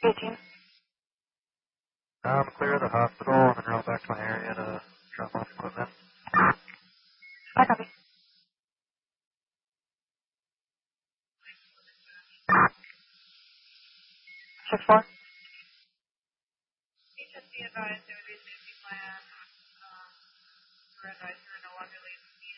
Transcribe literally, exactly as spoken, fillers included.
eighteen. Um, clear the hospital and then roll back to my area to drop off equipment. I copy. six four. Just be advised, there would be a safety plan, um, for advisory.